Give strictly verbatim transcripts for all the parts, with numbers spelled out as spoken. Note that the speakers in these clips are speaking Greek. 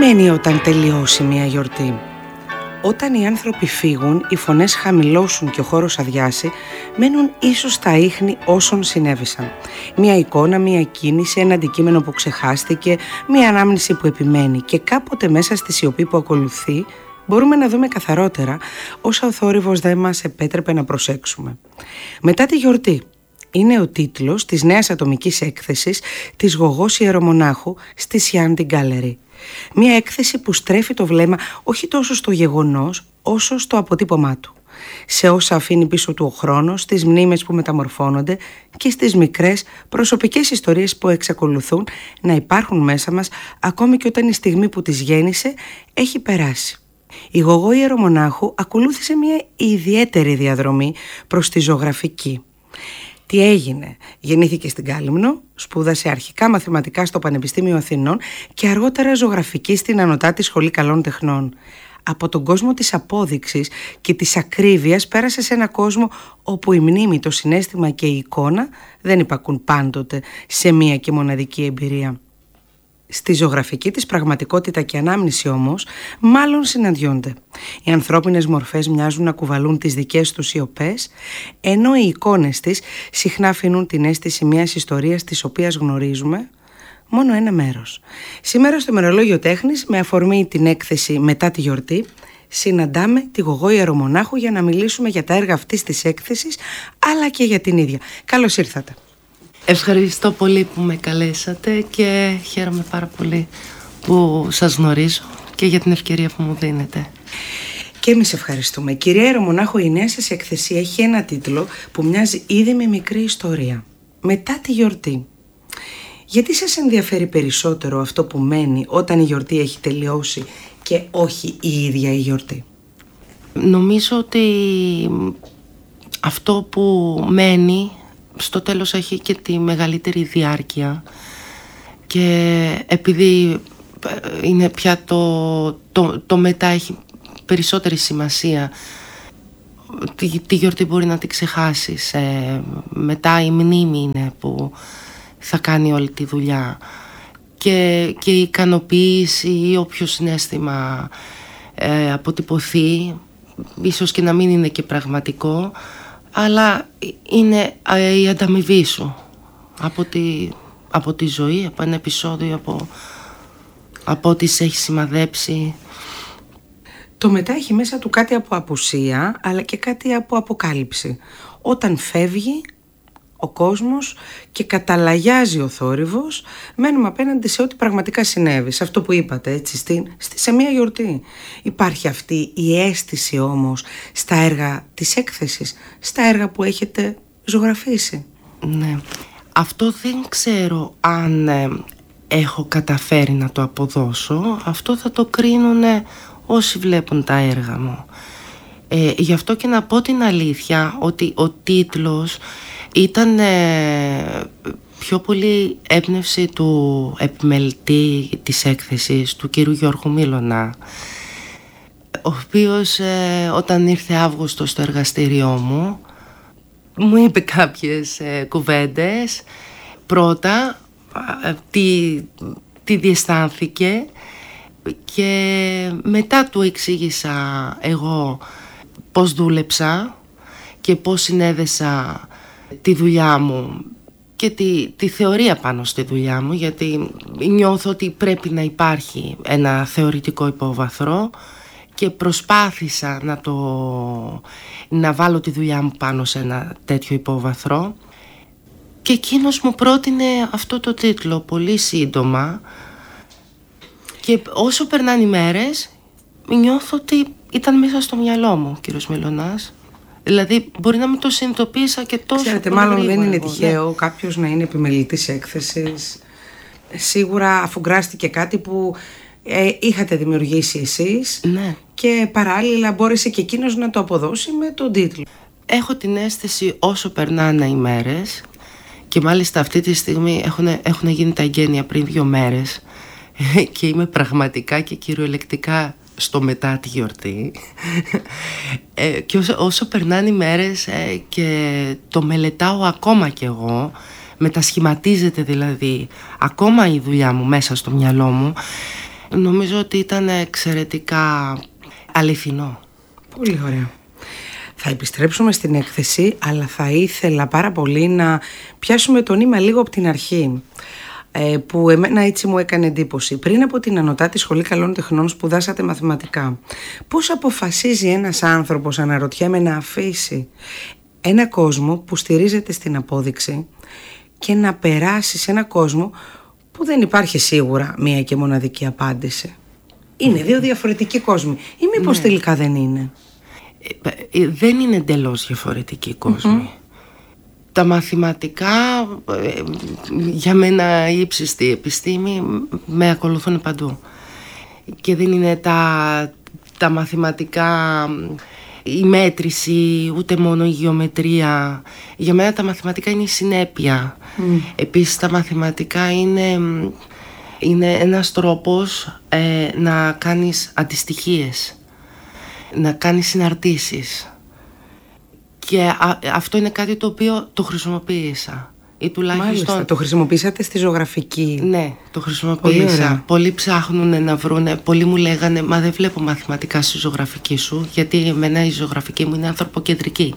σημαίνει όταν τελειώσει μια γιορτή? Όταν οι άνθρωποι φύγουν, οι φωνές χαμηλώσουν και ο χώρος αδειάσει, μένουν ίσως τα ίχνη όσων συνέβησαν. Μια εικόνα, μια κίνηση, ένα αντικείμενο που ξεχάστηκε, μια ανάμνηση που επιμένει, και κάποτε μέσα στη σιωπή που ακολουθεί μπορούμε να δούμε καθαρότερα όσα ο θόρυβος δεν μας επέτρεπε να προσέξουμε. Μετά τη γιορτή είναι ο τίτλος της νέας ατομικής έκθεσης της Γογός Ιερομονάχου στη Σιάντιν Γκάλερι. Μια έκθεση που στρέφει το βλέμμα όχι τόσο στο γεγονός όσο στο αποτύπωμά του, σε όσα αφήνει πίσω του ο χρόνος, στις μνήμες που μεταμορφώνονται και στις μικρές προσωπικές ιστορίες που εξακολουθούν να υπάρχουν μέσα μας ακόμη και όταν η στιγμή που τις γέννησε έχει περάσει. Η Γογό Ιερομονάχου ακολούθησε μια ιδιαίτερη διαδρομή προς τη ζωγραφική. Τι έγινε? Γεννήθηκε στην Κάλυμνο, σπούδασε αρχικά μαθηματικά στο Πανεπιστήμιο Αθηνών και αργότερα ζωγραφική στην Ανωτάτη Σχολή Καλών Τεχνών. Από τον κόσμο της απόδειξης και της ακρίβειας πέρασε σε ένα κόσμο όπου η μνήμη, το συναίσθημα και η εικόνα δεν υπακούν πάντοτε σε μία και μοναδική εμπειρία. Στη ζωγραφική της πραγματικότητα και ανάμνηση όμως μάλλον συναντιόνται. Οι ανθρώπινες μορφές μοιάζουν να κουβαλούν τις δικές τους σιωπές, ενώ οι εικόνες της συχνά αφήνουν την αίσθηση μιας ιστορίας της οποίας γνωρίζουμε μόνο ένα μέρος. Σήμερα στο ημερολόγιο τέχνης, με αφορμή την έκθεση μετά τη γιορτή, συναντάμε τη Γογό Ιερομονάχου για να μιλήσουμε για τα έργα αυτής της έκθεσης, αλλά και για την ίδια. Καλώς ήρθατε. Ευχαριστώ πολύ που με καλέσατε και χαίρομαι πάρα πολύ που σας γνωρίζω και για την ευκαιρία που μου δίνετε. Και εμείς ευχαριστούμε. Κυρία Ιερομονάχου, η νέα σας έκθεση έχει ένα τίτλο που μοιάζει ήδη με μικρή ιστορία. Μετά τη γιορτή. Γιατί σας ενδιαφέρει περισσότερο αυτό που μένει όταν η γιορτή έχει τελειώσει και όχι η ίδια η γιορτή? Νομίζω ότι αυτό που μένει στο τέλος έχει και τη μεγαλύτερη διάρκεια, και επειδή είναι πια το, το, το μετά έχει περισσότερη σημασία, τη, τη γιορτή μπορεί να την ξεχάσεις, ε, μετά η μνήμη είναι που θα κάνει όλη τη δουλειά, και, και η ικανοποίηση ή όποιο συναίσθημα ε, αποτυπωθεί, ίσως και να μην είναι και πραγματικό, αλλά είναι η ανταμοιβή σου από τη, από τη ζωή, από ένα επεισόδιο, από, από ό,τι σε έχει σημαδέψει. Το μετά έχει μέσα του κάτι από απουσία, αλλά και κάτι από αποκάλυψη. Όταν φεύγει ο κόσμος και καταλαγιάζει ο θόρυβος, μένουμε απέναντι σε ό,τι πραγματικά συνέβη, σε αυτό που είπατε, έτσι, στη, σε μια γιορτή. Υπάρχει αυτή η αίσθηση όμως στα έργα της έκθεσης, στα έργα που έχετε ζωγραφίσει? Ναι, αυτό δεν ξέρω αν ε, έχω καταφέρει να το αποδώσω. Αυτό θα το κρίνουν όσοι βλέπουν τα έργα μου. Ε, γι' αυτό και να πω την αλήθεια, ότι ο τίτλος ήταν ε, πιο πολύ έμπνευση του επιμελητή της έκθεσης, του κύριου Γιώργου Μήλωνα, ο οποίος ε, όταν ήρθε Αύγουστο στο εργαστήριό μου μου είπε κάποιες ε, κουβέντες. Πρώτα ε, τι, τι διαισθάνθηκε, και μετά του εξήγησα εγώ πώς δούλεψα και πώς συνέδεσα τη δουλειά μου και τη, τη θεωρία πάνω στη δουλειά μου, γιατί νιώθω ότι πρέπει να υπάρχει ένα θεωρητικό υπόβαθρο, και προσπάθησα να, το, να βάλω τη δουλειά μου πάνω σε ένα τέτοιο υπόβαθρο, και εκείνος μου πρότεινε αυτό το τίτλο πολύ σύντομα, και όσο περνάνε οι μέρες νιώθω ότι ήταν μέσα στο μυαλό μου ο κύριος Μηλωνάς. Δηλαδή μπορεί να μην το συνειδητοποίησα και τόσο. Ξέρετε, μάλλον δεν είναι τυχαίο ναι. κάποιος να είναι επιμελητής έκθεσης. Σίγουρα αφουγκράστηκε κάτι που ε, είχατε δημιουργήσει εσείς, ναι. και παράλληλα μπόρεσε και εκείνος να το αποδώσει με τον τίτλο. Έχω την αίσθηση όσο περνάνε οι μέρες, και μάλιστα αυτή τη στιγμή έχουν, έχουν γίνει τα εγγένεια πριν δύο μέρες, και είμαι πραγματικά και κυριολεκτικά στο μετά τη γιορτή, ε, και όσο, όσο περνάνε οι μέρες ε, και το μελετάω ακόμα κι εγώ, μετασχηματίζεται δηλαδή ακόμα η δουλειά μου μέσα στο μυαλό μου, Νομίζω ότι ήταν εξαιρετικά αληθινό. Πολύ ωραία. Θα επιστρέψουμε στην έκθεση, αλλά θα ήθελα πάρα πολύ να πιάσουμε το νήμα λίγο από την αρχή, που εμένα έτσι μου έκανε εντύπωση. Πριν από την Ανωτάτη Σχολή Καλών Τεχνών σπουδάσατε μαθηματικά. Πώς αποφασίζει ένας άνθρωπος, αναρωτιέμαι, να αφήσει ένα κόσμο που στηρίζεται στην απόδειξη και να περάσει σε ένα κόσμο που δεν υπάρχει σίγουρα μία και μοναδική απάντηση? Είναι δύο διαφορετικοί κόσμοι, ή μήπως ναι. τελικά δεν είναι? Ε, δεν είναι εντελώς διαφορετικοί κόσμοι. Mm-hmm. Τα μαθηματικά, ε, για μένα η ύψιστη επιστήμη, με ακολουθούν παντού. Και δεν είναι τα, τα μαθηματικά, η μέτρηση, ούτε μόνο η γεωμετρία. Για μένα τα μαθηματικά είναι η συνέπεια. Mm. Επίσης τα μαθηματικά είναι, είναι ένας τρόπος ε, να κάνεις αντιστοιχίες, να κάνεις συναρτήσεις. Και α, αυτό είναι κάτι το οποίο το χρησιμοποίησα. Ή τουλάχιστον... Μάλιστα, το χρησιμοποίησατε στη ζωγραφική. Ναι, το χρησιμοποίησα. Πολλοί ψάχνουν να βρούνε, πολλοί μου λέγανε μα δεν βλέπω μαθηματικά στη ζωγραφική σου, γιατί εμένα η ζωγραφική μου είναι ανθρωποκεντρική.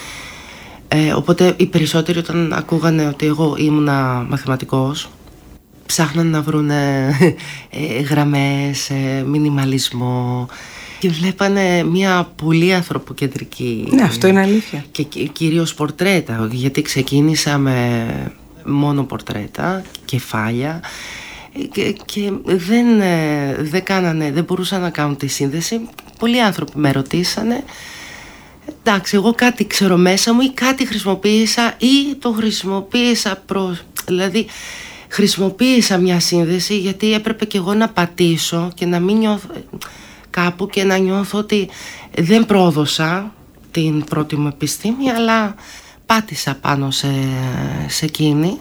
Ε, οπότε οι περισσότεροι όταν ακούγανε ότι εγώ ήμουνα μαθηματικός, ψάχναν να βρούνε ε, γραμμές, ε, μινιμαλισμό, και βλέπανε μια πολύ ανθρωποκεντρική. Ναι, αυτό είναι αλήθεια. Και κυρίως πορτρέτα, γιατί ξεκίνησα με μόνο πορτρέτα, κεφάλια, και, και δεν, δεν κάνανε, δεν μπορούσαν να κάνουν τη σύνδεση. Πολλοί άνθρωποι με ρωτήσανε. Εντάξει, εγώ κάτι ξέρω μέσα μου ή κάτι χρησιμοποίησα ή το χρησιμοποίησα προς... Δηλαδή χρησιμοποίησα μια σύνδεση γιατί έπρεπε και εγώ να πατήσω και να μην νιώθω κάπου και να νιώθω ότι δεν πρόδωσα την πρώτη μου επιστήμη, αλλά πάτησα πάνω σε, σε εκείνη.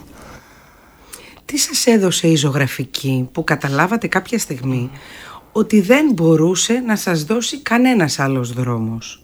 Τι σας έδωσε η ζωγραφική που καταλάβατε κάποια στιγμή ότι δεν μπορούσε να σας δώσει κανένας άλλος δρόμος?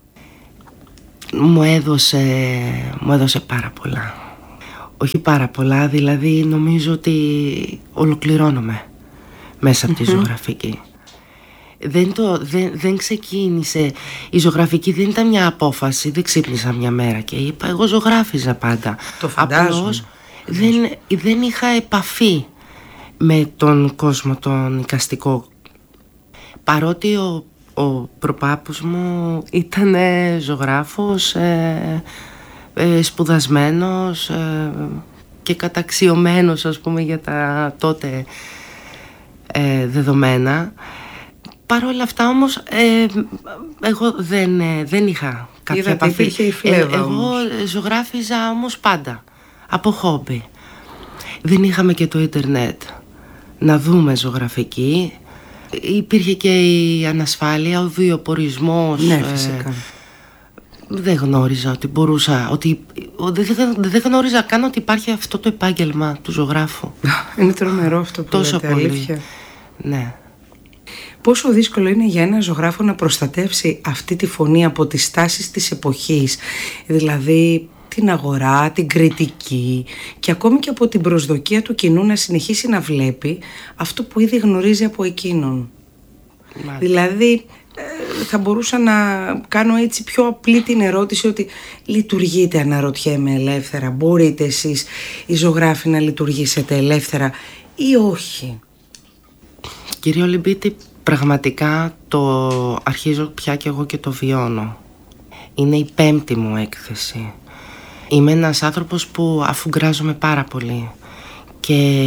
Μου έδωσε, μου έδωσε πάρα πολλά. Όχι πάρα πολλά, δηλαδή νομίζω ότι ολοκληρώνομαι μέσα από τη ζωγραφική. Δεν, το, δεν, δεν ξεκίνησε, η ζωγραφική δεν ήταν μια απόφαση, δεν ξύπνησα μια μέρα και είπα εγώ ζωγράφιζα πάντα. Το φαντάζομαι. Απλώς δεν, δεν είχα επαφή με τον κόσμο τον εικαστικό. Παρότι ο, ο προπάπους μου ήταν ζωγράφος, ε, ε, σπουδασμένος ε, και καταξιωμένος, ας πούμε, για τα τότε ε, δεδομένα. Παρ' όλα αυτά όμως ε, εγώ δεν, ε, δεν είχα κάποια Είδατε, επαφή. Υπήρχε η φλέβα, ε, εγώ ζωγράφιζα όμως πάντα από χόμπι. Δεν είχαμε και το ίντερνετ να δούμε ζωγραφική. Υπήρχε και η ανασφάλεια, ο βιοπορισμός. Ναι, φυσικά. Ε, δεν γνώριζα ότι μπορούσα, ότι, δεν, δεν γνώριζα καν ότι υπάρχει αυτό το επάγγελμα του ζωγράφου. Είναι τρομερό αυτό που τόσο λέτε, πολύ. αλήθεια. Ναι. Πόσο δύσκολο είναι για ένα ζωγράφο να προστατεύσει αυτή τη φωνή από τις τάσεις της εποχής, δηλαδή την αγορά, την κριτική και ακόμη και από την προσδοκία του κοινού να συνεχίσει να βλέπει αυτό που ήδη γνωρίζει από εκείνον. Μάλιστα. Δηλαδή θα μπορούσα να κάνω έτσι πιο απλή την ερώτηση ότι λειτουργείτε, αναρωτιέμαι, ελεύθερα? Μπορείτε εσείς οι ζωγράφοι να λειτουργήσετε ελεύθερα ή όχι? Κύριε Ολυμπίτη, πραγματικά το αρχίζω πια και εγώ και το βιώνω. Είναι η πέμπτη μου έκθεση. Είμαι ένας άνθρωπος που αφουγκράζομαι πάρα πολύ και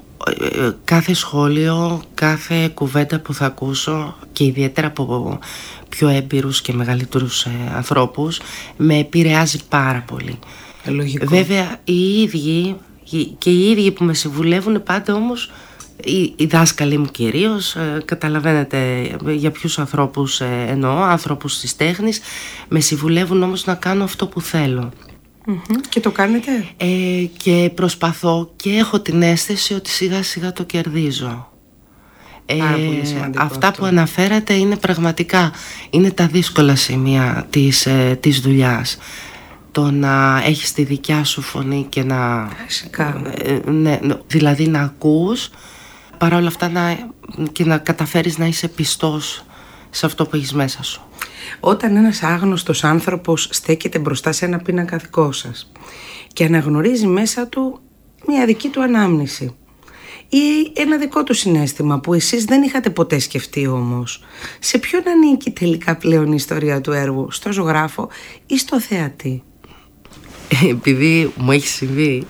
κάθε σχόλιο, κάθε κουβέντα που θα ακούσω και ιδιαίτερα από πιο έμπειρους και μεγαλύτερους ανθρώπους με επηρεάζει πάρα πολύ. Λογικό. Βέβαια οι ίδιοι και οι ίδιοι που με συμβουλεύουν πάντα όμως, οι, οι δάσκαλοι μου κυρίως, ε, καταλαβαίνετε για ποιους ανθρώπους ε, εννοώ, άνθρωπους της τέχνης, με συμβουλεύουν όμως να κάνω αυτό που θέλω. Mm-hmm. Και το κάνετε? Ε, και προσπαθώ και έχω την αίσθηση ότι σιγά σιγά το κερδίζω. Ε, αυτά αυτό που αναφέρατε είναι πραγματικά, είναι τα δύσκολα σημεία της, ε, της δουλειάς. Το να έχεις τη δικιά σου φωνή και να... Φυσικά. Ε, ναι, δηλαδή να ακούς παρόλα αυτά να, και να καταφέρεις να είσαι πιστός σε αυτό που έχεις μέσα σου. Όταν ένας άγνωστος άνθρωπος στέκεται μπροστά σε ένα πίνακα δικό σας και αναγνωρίζει μέσα του μια δική του ανάμνηση ή ένα δικό του συναίσθημα που εσείς δεν είχατε ποτέ σκεφτεί όμως, σε ποιον ανήκει τελικά πλέον η ιστορία του έργου, στο ζωγράφο ή στο θεατή? Επειδή μου έχει συμβεί,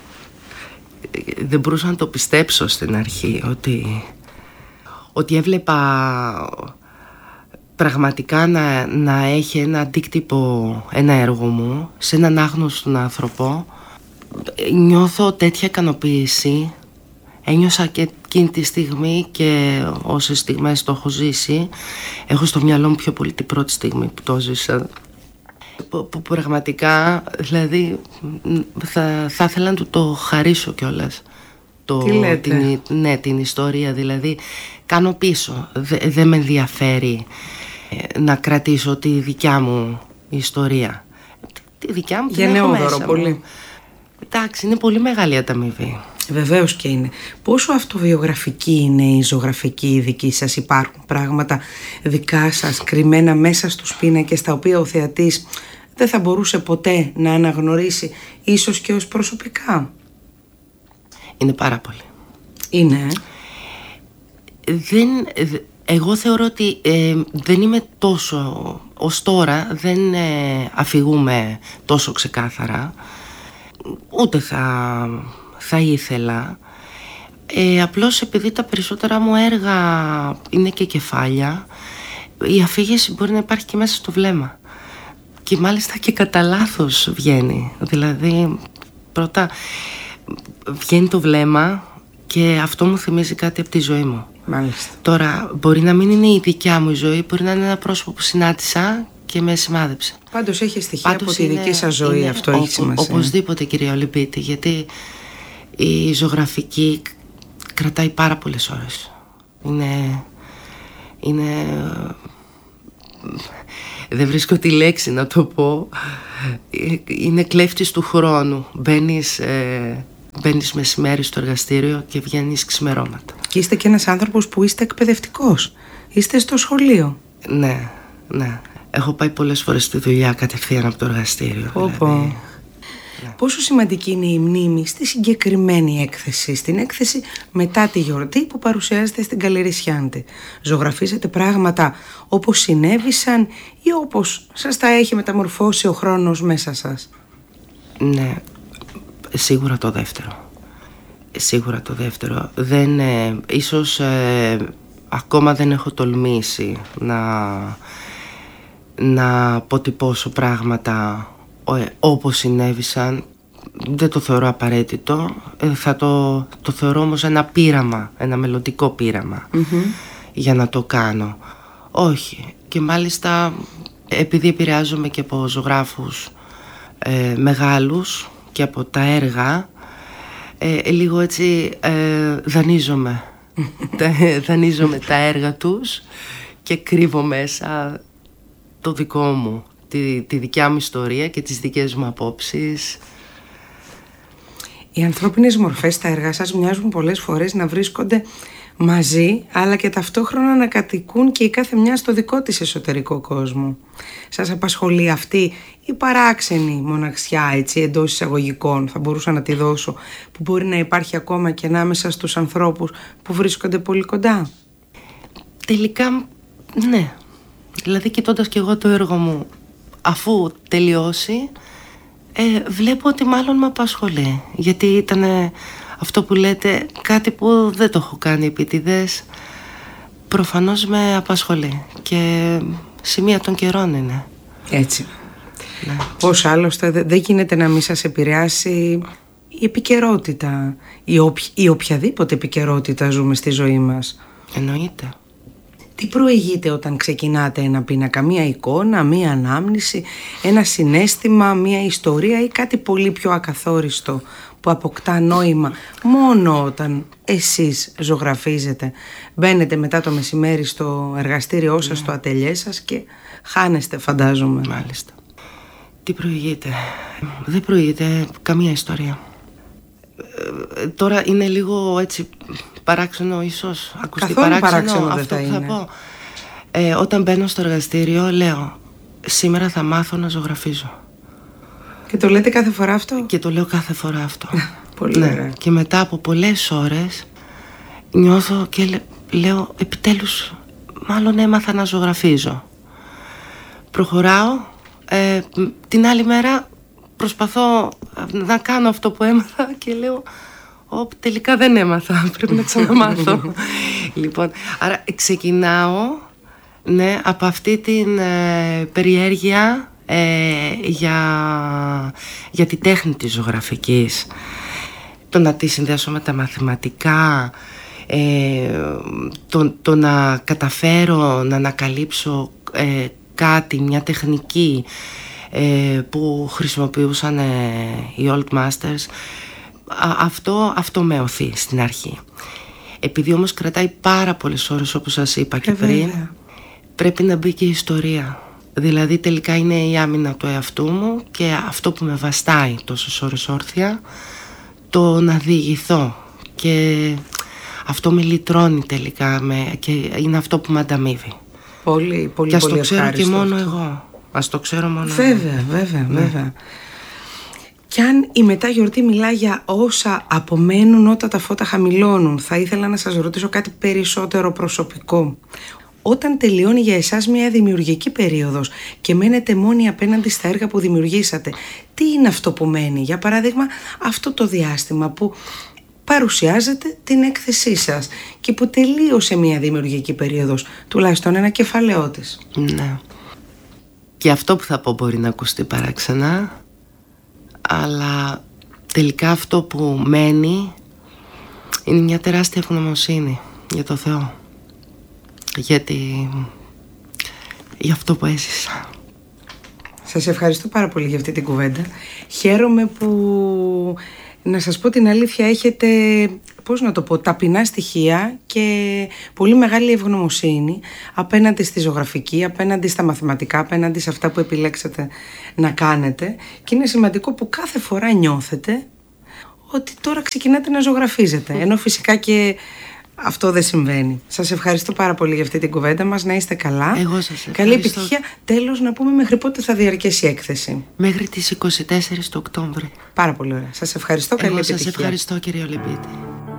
δεν μπορούσα να το πιστέψω στην αρχή ότι, ότι έβλεπα πραγματικά να, να έχει ένα αντίκτυπο ένα έργο μου σε έναν άγνωστον άνθρωπο. Νιώθω τέτοια ικανοποίηση. Ένιωσα και εκείνη τη στιγμή και όσες στιγμές το έχω ζήσει. Έχω στο μυαλό μου πιο πολύ την πρώτη στιγμή που το ζήσα, που, που πραγματικά δηλαδή θα, θα ήθελα να του το χαρίσω κιόλας. Το, Τι λέτε? την, ναι, την ιστορία δηλαδή κάνω πίσω. Δεν δε με ενδιαφέρει να κρατήσω τη δικιά μου ιστορία. Τη δικιά μου την γενναιόδωρο πολύ. Εντάξει, είναι πολύ μεγάλη ανταμοιβή. Βεβαίως και είναι. Πόσο αυτοβιογραφική είναι η ζωγραφική δική σας? Υπάρχουν πράγματα δικά σας κρυμμένα μέσα στους πίνακες τα οποία ο θεατής δεν θα μπορούσε ποτέ να αναγνωρίσει, ίσως και ως προσωπικά? Είναι πάρα πολύ. Είναι. Δεν, εγώ θεωρώ ότι ε, δεν είμαι τόσο, ως τώρα δεν ε, αφηγούμε τόσο ξεκάθαρα, ούτε θα, θα ήθελα. Ε, απλώς επειδή τα περισσότερα μου έργα είναι και κεφάλια, η αφήγηση μπορεί να υπάρχει και μέσα στο βλέμμα. Και μάλιστα και κατά λάθος βγαίνει. Δηλαδή πρώτα βγαίνει το βλέμμα και αυτό μου θυμίζει κάτι από τη ζωή μου. Μάλιστα. Τώρα μπορεί να μην είναι η δικιά μου η ζωή, μπορεί να είναι ένα πρόσωπο που συνάντησα και με σημάδεψε. Πάντως έχει στοιχεία Πάντως από τη είναι, δική σας ζωή, είναι, αυτό ο, έχει σημασία. Οπωσδήποτε, κυρία Ολυμπίτη, γιατί η ζωγραφική κρατάει πάρα πολλές ώρες. Είναι... είναι... δεν βρίσκω τη λέξη να το πω. Είναι κλέφτης του χρόνου. Μπαίνεις, ε, μπαίνεις μεσημέρι στο εργαστήριο και βγαίνεις ξημερώματα. Και είστε και ένας άνθρωπος που είστε εκπαιδευτικός. Είστε στο σχολείο. Ναι, ναι. Έχω πάει πολλές φορές στη δουλειά κατευθείαν από το εργαστήριο. Πω, δηλαδή. Ναι. Πόσο σημαντική είναι η μνήμη στη συγκεκριμένη έκθεση, στην έκθεση μετά τη γιορτή που παρουσιάζεται στην Καλλιρισιάντη? Ζωγραφίζετε πράγματα όπως συνέβησαν ή όπως σας τα έχει μεταμορφώσει ο χρόνος μέσα σας? Ναι, σίγουρα το δεύτερο. Σίγουρα το δεύτερο. Δεν, ε, ίσως ε, ακόμα δεν έχω τολμήσει να, να αποτυπώσω πράγματα ε, όπως συνέβησαν. Δεν το θεωρώ απαραίτητο. ε, θα το, το θεωρώ όμως ένα πείραμα, ένα μελλοντικό πείραμα, mm-hmm. για να το κάνω. Όχι. Και μάλιστα επειδή επηρεάζομαι και από ζωγράφους ε, μεγάλους και από τα έργα, ε, λίγο έτσι ε, δανείζομαι δανείζομαι τα έργα τους και κρύβω μέσα το δικό μου, τη, τη δικιά μου ιστορία και τις δικές μου απόψεις. Οι ανθρώπινες μορφές στα έργα σας μοιάζουν πολλές φορές να βρίσκονται μαζί, αλλά και ταυτόχρονα να κατοικούν και η κάθε μια στο δικό της εσωτερικό κόσμο. Σας απασχολεί αυτή η παράξενη μοναξιά, έτσι, εντός εισαγωγικών, θα μπορούσα να τη δώσω, που μπορεί να υπάρχει ακόμα και ανάμεσα στους ανθρώπους που βρίσκονται πολύ κοντά? Τελικά, ναι. Δηλαδή, κοιτώντας και εγώ το έργο μου, αφού τελειώσει, ε, βλέπω ότι μάλλον με απασχολεί. Γιατί ήταν αυτό που λέτε, κάτι που δεν το έχω κάνει επίτηδες. Προφανώς με απασχολεί και σημεία των καιρών είναι. Έτσι. Ναι. Πώς άλλωστε δεν γίνεται να μην σας επηρεάσει η επικαιρότητα, η, οποι, η οποιαδήποτε επικαιρότητα ζούμε στη ζωή μας. Εννοείται. Τι προηγείται όταν ξεκινάτε ένα πίνακα? Μία εικόνα, μία ανάμνηση, ένα συναίσθημα, μία ιστορία ή κάτι πολύ πιο ακαθόριστο που αποκτά νόημα μόνο όταν εσείς ζωγραφίζετε? Μπαίνετε μετά το μεσημέρι στο εργαστήριό σας, ναι. στο ατελιέ σας και χάνεστε, φαντάζομαι. Μάλιστα. Τι προηγείται? Δεν προηγείται καμία ιστορία. Ε, τώρα είναι λίγο έτσι παράξενο ίσως, ακουστεί Καθόλου παράξενο, παράξενο δεν αυτό θα που θα είναι. πω. Ε, όταν μπαίνω στο εργαστήριο λέω, σήμερα θα μάθω να ζωγραφίζω. Και το λέτε κάθε φορά αυτό? Και το λέω κάθε φορά αυτό. Πολύ ναι. ωραία. Και μετά από πολλές ώρες νιώθω και λέ, λέω, επιτέλους μάλλον έμαθα να ζωγραφίζω. Προχωράω, ε, την άλλη μέρα προσπαθώ να κάνω αυτό που έμαθα και λέω, Ω, τελικά δεν έμαθα, πρέπει να ξαναμάθω. Λοιπόν, άρα ξεκινάω, ναι, από αυτή την ε, περιέργεια ε, για, για τη τέχνη της ζωγραφικής. Το να τη συνδέσω με τα μαθηματικά, ε, το, το να καταφέρω να ανακαλύψω ε, κάτι, μια τεχνική ε, που χρησιμοποιούσαν ε, οι Old Masters. Αυτό, αυτό με οθεί στην αρχή. Επειδή όμως κρατάει πάρα πολλές ώρες, όπως σας είπα και ε, πριν, βέβαια. Πρέπει να μπει και η ιστορία. Δηλαδή τελικά είναι η άμυνα του εαυτού μου και αυτό που με βαστάει τόσες ώρες όρθια, το να διηγηθώ. Και αυτό με λυτρώνει τελικά με, και είναι αυτό που με ανταμείβει. Πολύ, πολύ, και ας πολύ το ξέρω και μόνο αυτό. εγώ. Ας το ξέρω μόνο βέβαια, εγώ. Βέβαια, ναι. βέβαια. Κι αν η μετά γιορτή μιλά για όσα απομένουν όταν τα φώτα χαμηλώνουν, θα ήθελα να σας ρωτήσω κάτι περισσότερο προσωπικό. Όταν τελειώνει για εσάς μια δημιουργική περίοδος και μένετε μόνοι απέναντι στα έργα που δημιουργήσατε, τι είναι αυτό που μένει? Για παράδειγμα, αυτό το διάστημα που παρουσιάζετε την έκθεσή σας και που τελείωσε μια δημιουργική περίοδος, τουλάχιστον ένα κεφαλαίο της. Ναι. Και αυτό που θα πω μπορεί να ακουστεί παράξενα, αλλά τελικά αυτό που μένει είναι μια τεράστια ευγνωμοσύνη για το Θεό, γιατί για αυτό που έζησα. Σας ευχαριστώ πάρα πολύ για αυτή την κουβέντα. Χαίρομαι που, να σας πω την αλήθεια, έχετε, πώς να το πω, ταπεινά στοιχεία και πολύ μεγάλη ευγνωμοσύνη απέναντι στη ζωγραφική, απέναντι στα μαθηματικά, απέναντι σε αυτά που επιλέξατε να κάνετε, και είναι σημαντικό που κάθε φορά νιώθετε ότι τώρα ξεκινάτε να ζωγραφίζετε, ενώ φυσικά και αυτό δεν συμβαίνει. Σας ευχαριστώ πάρα πολύ για αυτή την κουβέντα μας. Να είστε καλά. Εγώ σας ευχαριστώ. Καλή επιτυχία. Τέλος, να πούμε μέχρι πότε θα διαρκέσει η έκθεση? Μέχρι τις είκοσι τέσσερις του Οκτώβρη. Πάρα πολύ ωραία. Σας ευχαριστώ. Καλή Εγώ επιτυχία. σας ευχαριστώ, κύριε Ολυμπίτη.